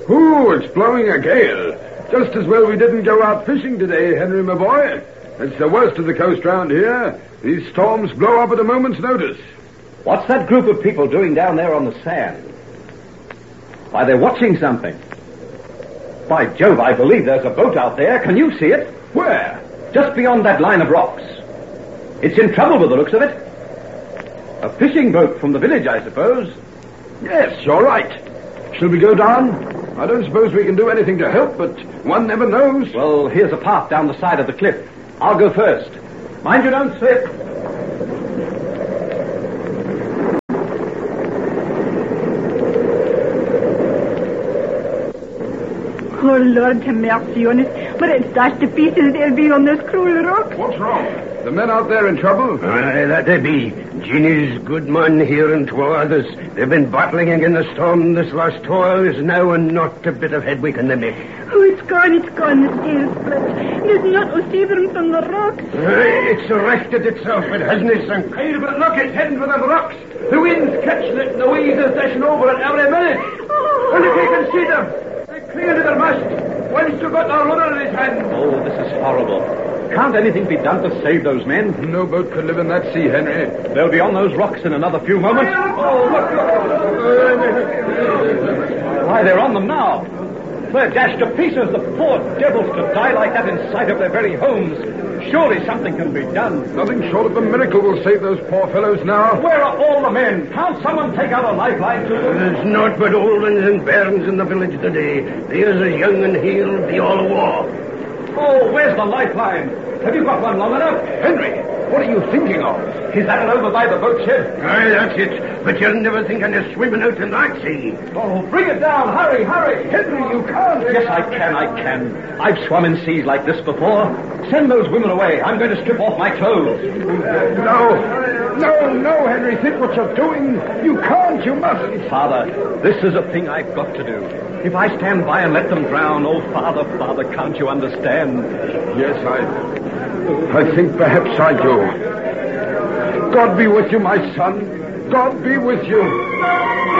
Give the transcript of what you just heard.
Ooh, it's blowing a gale. Just as well we didn't go out fishing today, Henry, my boy. It's the worst of the coast round here. These storms blow up at a moment's notice. What's that group of people doing down there on the sand? Why, they're watching something. By Jove, I believe there's a boat out there. Can you see it? Where? Just beyond that line of rocks. It's in trouble with the looks of it. A fishing boat from the village, I suppose. Yes, you're right. Shall we go down? I don't suppose we can do anything to help, but one never knows. Well, here's a path down the side of the cliff. I'll go first. Mind you don't slip. Oh, Lord, have mercy on us. But it's dashed to pieces they'll be on this cruel rock. What's wrong? The men out there in trouble? Aye, that they be. Ginny's good man here and 2 others. They've been battling against the storm this last 2 hours now, and not a bit of headway can they make. Oh, it's gone, the sail's split. There's not to save them from the rocks. Aye, it's erected itself, it hasn't it, sunk? Hey, but look, it's heading for them rocks. The wind's catching it, and the waves are dashing over it every minute. Oh. And if you can see them, they're clinging to their mast. One's still got their rudder in his hand. Oh, this is horrible. Can't anything be done to save those men? No boat could live in that sea, Henry. They'll be on those rocks in another few moments. Oh, look. Why, they're on them now. They're dashed to pieces. The poor devils to die like that in sight of their very homes. Surely something can be done. Nothing short of a miracle will save those poor fellows now. Where are all the men? Can't someone take out a lifeline to them? There's naught but old ones and bairns in the village today. There's as young and he'll be all a war. Oh, where's the lifeline? Have you got one long enough? Henry, what are you thinking of? Is that it over by the boat shed? Aye, that's it. But you're never thinking of swimming out in that sea. Oh, bring it down. Hurry, hurry. Henry, you can't. Yes, I can. I've swum in seas like this before. Send those women away. I'm going to strip off my clothes. No, Henry. Think what you're doing. You can't. You mustn't. Father, this is a thing I've got to do. If I stand by and let them drown, oh, Father, can't you understand? Yes, I think perhaps I do. God be with you, my son. God be with you.